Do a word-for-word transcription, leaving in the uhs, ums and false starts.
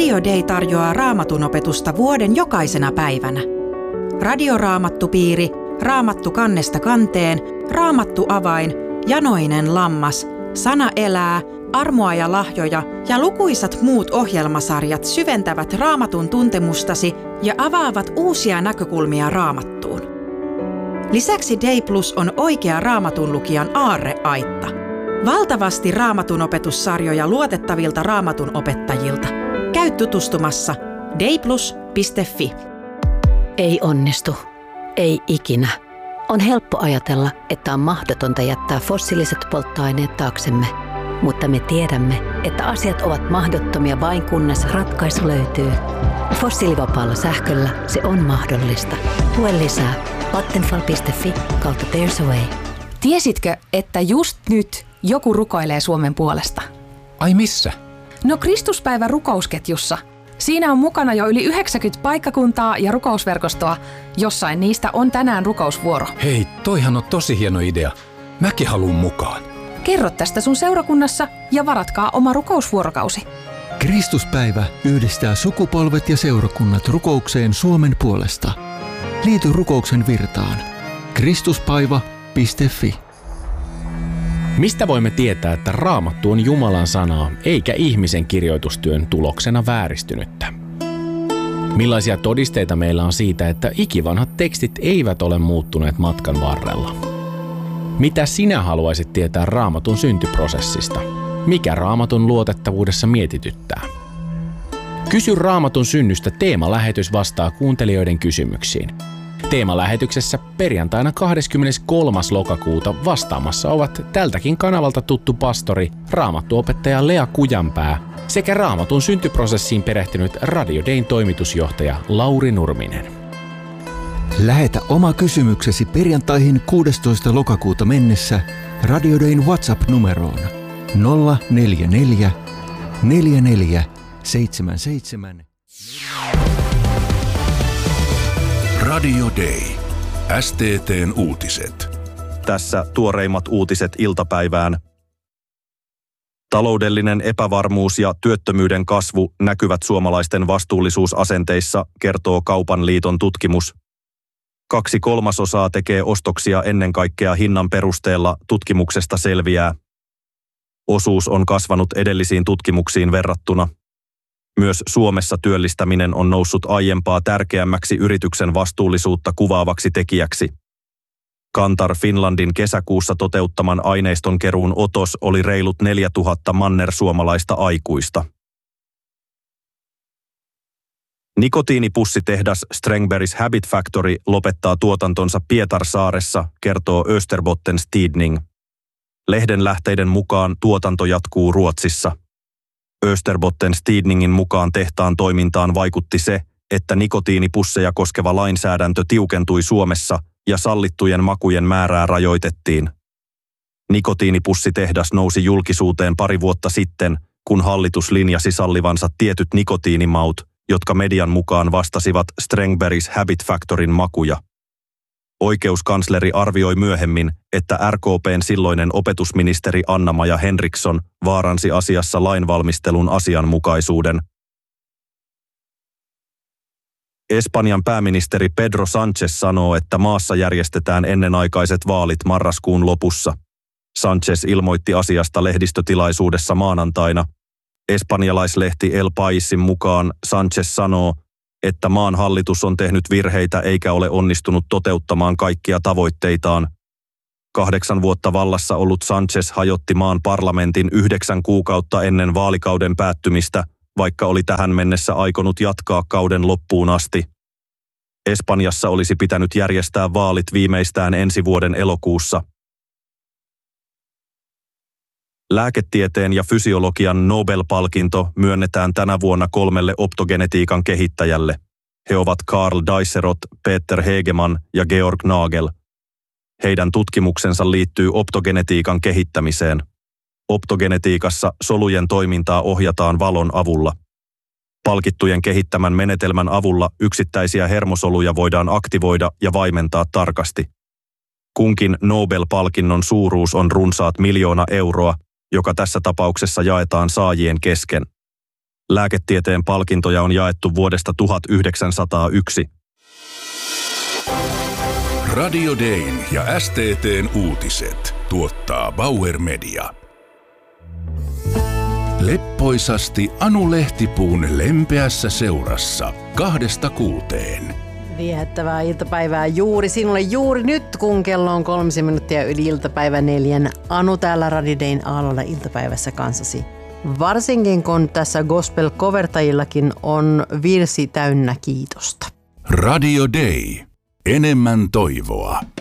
Radio Day tarjoaa Raamatun opetusta vuoden jokaisena päivänä. Radioraamattupiiri, Raamattu kannesta kanteen, Raamattu avain, Janoinen lammas, Sana elää, Armoa ja lahjoja ja lukuisat muut ohjelmasarjat syventävät Raamatun tuntemustasi ja avaavat uusia näkökulmia Raamattuun. Lisäksi Day Plus on oikea Raamatun lukijan aarreaitta. Valtavasti Raamatun opetussarjoja luotettavilta Raamatun opettajilta. Käy tutustumassa dayplus piste fi. Ei onnistu. Ei ikinä. On helppo ajatella, että on mahdotonta jättää fossiiliset polttoaineet taaksemme. Mutta me tiedämme, että asiat ovat mahdottomia vain kunnes ratkaisu löytyy. Fossiilivapaalla sähköllä se on mahdollista. Lue lisää vattenfall piste fi kautta There's a Way. Tiesitkö, että just nyt joku rukoilee Suomen puolesta? Ai missä? No Kristuspäivän rukousketjussa. Siinä on mukana jo yli yhdeksänkymmentä paikkakuntaa ja rukousverkostoa. Jossain niistä on tänään rukousvuoro. Hei, toihan on tosi hieno idea. Mäkin haluun mukaan. Kerro tästä sun seurakunnassa ja varatkaa oma rukousvuorokausi. Kristuspäivä yhdistää sukupolvet ja seurakunnat rukoukseen Suomen puolesta. Liity rukouksen virtaan. kristuspaiva piste fi. Mistä voimme tietää, että Raamattu on Jumalan sanaa eikä ihmisen kirjoitustyön tuloksena vääristynyttä? Millaisia todisteita meillä on siitä, että ikivanhat tekstit eivät ole muuttuneet matkan varrella? Mitä sinä haluaisit tietää Raamatun syntyprosessista? Mikä Raamatun luotettavuudessa mietityttää? Kysy Raamatun synnystä teemalähetys vastaa kuuntelijoiden kysymyksiin. Teemalähetyksessä perjantaina kahdeskymmeneskolmas lokakuuta vastaamassa ovat tältäkin kanavalta tuttu pastori, raamattuopettaja Lea Kujanpää sekä Raamatun syntyprosessiin perehtynyt Radio Dayn toimitusjohtaja Lauri Nurminen. Lähetä oma kysymyksesi perjantaihin kuudestoista lokakuuta mennessä Radio Dayn WhatsApp-numeroon nolla neljä neljä neljä neljä seitsemän seitsemän. Radio Day. S T T:n uutiset. Tässä tuoreimmat uutiset iltapäivään. Taloudellinen epävarmuus ja työttömyyden kasvu näkyvät suomalaisten vastuullisuusasenteissa, kertoo Kaupan liiton tutkimus. Kaksi kolmasosaa tekee ostoksia ennen kaikkea hinnan perusteella, tutkimuksesta selviää. Osuus on kasvanut edellisiin tutkimuksiin verrattuna. Myös Suomessa työllistäminen on noussut aiempaa tärkeämmäksi yrityksen vastuullisuutta kuvaavaksi tekijäksi. Kantar Finlandin kesäkuussa toteuttaman aineiston keruun otos oli reilut neljätuhatta manner-suomalaista aikuista. Nikotiinipussitehdas Strengbergs Habit Factory lopettaa tuotantonsa Pietarsaaressa, kertoo Österbottens Tidning. Lehden lähteiden mukaan tuotanto jatkuu Ruotsissa. Österbottens Tidningin mukaan tehtaan toimintaan vaikutti se, että nikotiinipusseja koskeva lainsäädäntö tiukentui Suomessa ja sallittujen makujen määrää rajoitettiin. Nikotiinipussitehdas nousi julkisuuteen pari vuotta sitten, kun hallitus linjasi sallivansa tietyt nikotiinimaut, jotka median mukaan vastasivat Strengbergs Habit Factoryn makuja. Oikeuskansleri arvioi myöhemmin, että R K P:n silloinen opetusministeri Anna-Maja Henriksson vaaransi asiassa lainvalmistelun asianmukaisuuden. Espanjan pääministeri Pedro Sánchez sanoo, että maassa järjestetään ennenaikaiset vaalit marraskuun lopussa. Sánchez ilmoitti asiasta lehdistötilaisuudessa maanantaina. Espanjalaislehti El Paisin mukaan Sánchez sanoo, että maan hallitus on tehnyt virheitä eikä ole onnistunut toteuttamaan kaikkia tavoitteitaan. Kahdeksan vuotta vallassa ollut Sánchez hajotti maan parlamentin yhdeksän kuukautta ennen vaalikauden päättymistä, vaikka oli tähän mennessä aikonut jatkaa kauden loppuun asti. Espanjassa olisi pitänyt järjestää vaalit viimeistään ensi vuoden elokuussa. Lääketieteen ja fysiologian Nobel-palkinto myönnetään tänä vuonna kolmelle optogenetiikan kehittäjälle. He ovat Karl Dicerot, Peter Hegemann ja Georg Nagel. Heidän tutkimuksensa liittyy optogenetiikan kehittämiseen. Optogenetiikassa solujen toimintaa ohjataan valon avulla. Palkittujen kehittämän menetelmän avulla yksittäisiä hermosoluja voidaan aktivoida ja vaimentaa tarkasti. Kunkin Nobel-palkinnon suuruus on runsaat miljoona euroa, joka tässä tapauksessa jaetaan saajien kesken. Lääketieteen palkintoja on jaettu vuodesta tuhatyhdeksänsataayksi. Radio Dayn ja S T T:n uutiset tuottaa Bauer Media. Leppoisasti Anu Lehtipuun lempeässä seurassa kahdesta kuuteen. Viehättävää iltapäivää juuri sinulle juuri nyt, kun kello on kolmisen minuuttia yli iltapäivä neljän. Anu täällä Radio Dayn aallolla iltapäivässä kanssasi. Varsinkin kun tässä gospel-covertajillakin on virsi täynnä kiitosta. Radio Day. Enemmän toivoa.